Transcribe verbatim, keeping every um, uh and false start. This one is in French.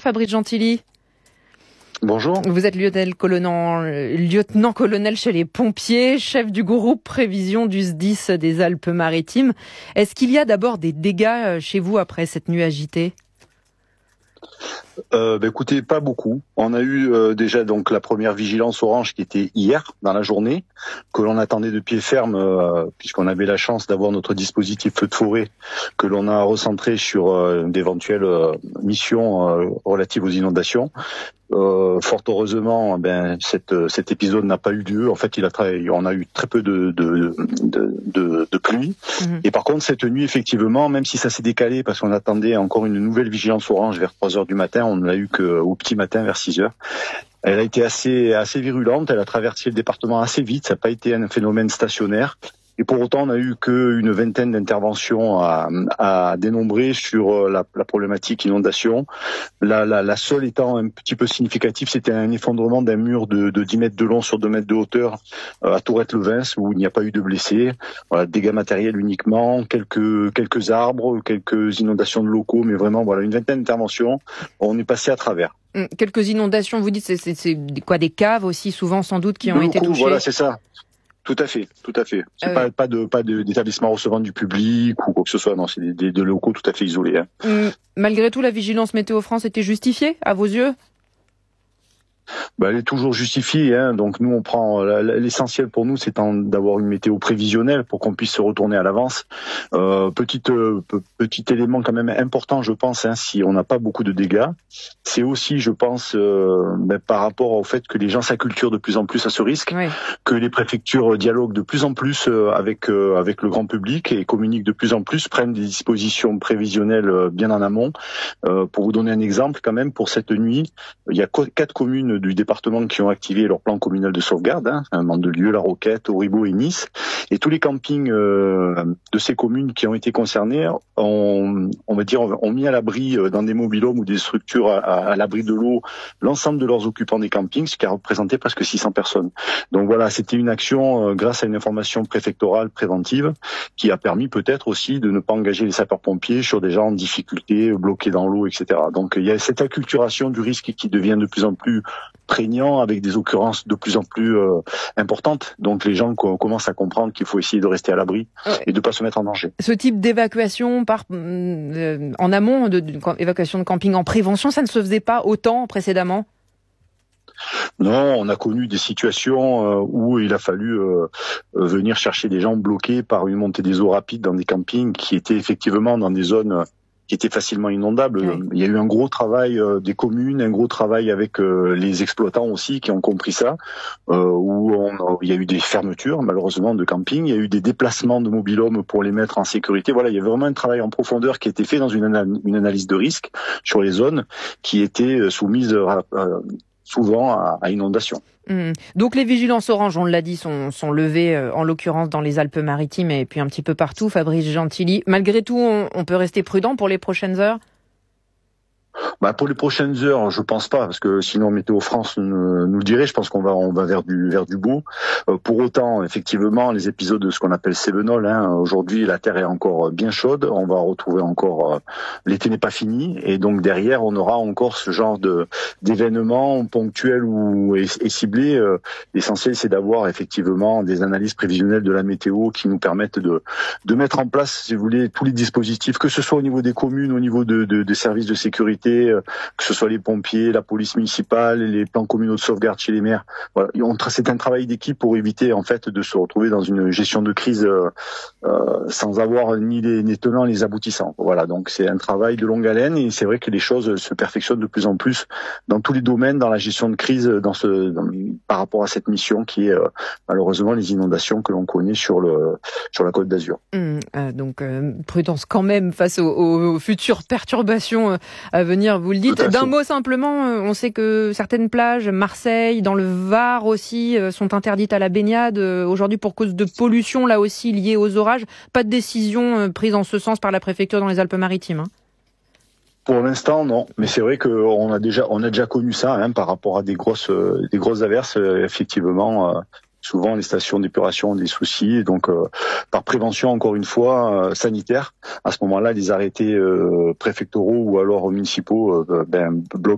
Fabrice Gentilly. Bonjour. Vous êtes lieutenant, lieutenant-colonel chez les pompiers, chef du groupe prévision du S D I S des Alpes-Maritimes. Est-ce qu'il y a d'abord des dégâts chez vous après cette nuit agitée ? Euh, bah, écoutez, pas beaucoup. On a eu euh, déjà donc la première vigilance orange qui était hier dans la journée, que l'on attendait de pied ferme euh, puisqu'on avait la chance d'avoir notre dispositif feu de forêt que l'on a recentré sur euh, d'éventuelles euh, missions euh, relatives aux inondations. Euh, fort heureusement, ben cette, cet épisode n'a pas eu lieu. En fait, il a tra- on a eu très peu de de de, de, de pluie. Mmh. Et par contre, cette nuit, effectivement, même si ça s'est décalé parce qu'on attendait encore une nouvelle vigilance orange vers trois heures du matin, on ne l'a eu qu'au petit matin vers six heures. Elle a été assez assez virulente. Elle a traversé le département assez vite. Ça n'a pas été un phénomène stationnaire. Et pour autant, on n'a eu qu'une vingtaine d'interventions à, à dénombrer sur la, la problématique inondation. La, la, la seule étant un petit peu significative, c'était un effondrement d'un mur de, de dix mètres de long sur deux mètres de hauteur euh, à Tourette-le-Vins, où il n'y a pas eu de blessés. Voilà, dégâts matériels uniquement, quelques quelques arbres, quelques inondations de locaux, mais vraiment voilà une vingtaine d'interventions. On est passé à travers. Quelques inondations, vous dites, c'est, c'est, c'est quoi, des caves aussi, souvent sans doute, qui ont locaux, été touchées. Voilà, c'est ça. Tout à fait, tout à fait. C'est euh... pas, pas de pas de, d'établissement recevant du public ou quoi que ce soit. Non, c'est des, des, des locaux tout à fait isolés. Hein. Malgré tout, la vigilance Météo France était justifiée à vos yeux ? Bah, elle est toujours justifiée, hein. Donc nous on prend l'essentiel pour nous, c'est d'avoir une météo prévisionnelle pour qu'on puisse se retourner à l'avance. Euh, petit euh, petit élément quand même important, je pense, hein, si on n'a pas beaucoup de dégâts, c'est aussi, je pense, euh, ben, par rapport au fait que les gens s'acculturent de plus en plus à ce risque, oui. Que les préfectures dialoguent de plus en plus avec euh, avec le grand public et communiquent de plus en plus, prennent des dispositions prévisionnelles bien en amont. Euh, pour vous donner un exemple, quand même, pour cette nuit, il y a quatre communes du département qui ont activé leur plan communal de sauvegarde, hein, Mandelieu, La Roquette, Auribeau et Nice. Et tous les campings euh, de ces communes qui ont été concernés ont, on va dire, ont mis à l'abri euh, dans des mobil-homes ou des structures à, à, à l'abri de l'eau l'ensemble de leurs occupants des campings, ce qui a représenté presque six cents personnes. Donc voilà, c'était une action euh, grâce à une information préfectorale préventive qui a permis peut-être aussi de ne pas engager les sapeurs-pompiers sur des gens en difficulté, bloqués dans l'eau, et cetera. Donc il y a cette acculturation du risque qui devient de plus en plus prégnant avec des occurrences de plus en plus euh, importantes. Donc les gens co- commencent à comprendre qu'il faut essayer de rester à l'abri ouais. et de ne pas se mettre en danger. Ce type d'évacuation par euh, en amont, de, de, évacuation de camping en prévention, ça ne se faisait pas autant précédemment ? Non, on a connu des situations euh, où il a fallu euh, venir chercher des gens bloqués par une montée des eaux rapides dans des campings qui étaient effectivement dans des zones qui était facilement inondable. Oui. Il y a eu un gros travail euh, des communes, un gros travail avec euh, les exploitants aussi qui ont compris ça, euh, où on, il y a eu des fermetures malheureusement de camping, il y a eu des déplacements de mobil-homes pour les mettre en sécurité. Voilà, il y a vraiment un travail en profondeur qui a été fait dans une, anal- une analyse de risque sur les zones qui étaient soumises à, à, souvent à, à inondation. Mmh. Donc les vigilances orange, on l'a dit, sont, sont levées euh, en l'occurrence dans les Alpes-Maritimes et puis un petit peu partout. Fabrice Gentilly, malgré tout, on, on peut rester prudent pour les prochaines heures ? Bah pour les prochaines heures, je pense pas, parce que sinon Météo France nous, nous le dirait. Je pense qu'on va on va vers du vers du beau. Euh, pour autant, effectivement, les épisodes de ce qu'on appelle Cévenol, hein, aujourd'hui la terre est encore bien chaude. On va retrouver encore euh, l'été n'est pas fini, et donc derrière on aura encore ce genre de d'événements ponctuels ou et, et ciblés. Euh, L'essentiel c'est d'avoir effectivement des analyses prévisionnelles de la météo qui nous permettent de de mettre en place, si vous voulez, tous les dispositifs, que ce soit au niveau des communes, au niveau de, de des services de sécurité, que ce soit les pompiers, la police municipale, les plans communaux de sauvegarde chez les maires. Voilà, c'est un travail d'équipe pour éviter en fait de se retrouver dans une gestion de crise euh, euh, sans avoir ni les, les tenants ni les aboutissants. Voilà, donc c'est un travail de longue haleine et c'est vrai que les choses se perfectionnent de plus en plus dans tous les domaines, dans la gestion de crise, dans ce, dans, par rapport à cette mission qui est euh, malheureusement les inondations que l'on connaît sur le sur la Côte d'Azur. Mmh, euh, donc euh, prudence quand même face aux, aux futures perturbations euh, à venir. Vous le dites. D'un mot simplement, on sait que certaines plages, Marseille, dans le Var aussi, sont interdites à la baignade aujourd'hui pour cause de pollution, là aussi liée aux orages. Pas de décision prise en ce sens par la préfecture dans les Alpes-Maritimes. Hein. Pour l'instant, non. Mais c'est vrai qu'on a déjà, on a déjà connu ça hein, par rapport à des grosses, des grosses averses. Effectivement, euh, souvent les stations d'épuration ont des soucis. Donc, euh, par prévention, encore une fois, euh, sanitaire, à ce moment-là, les arrêtés euh, préfectoraux ou alors municipaux euh, ben, bloquent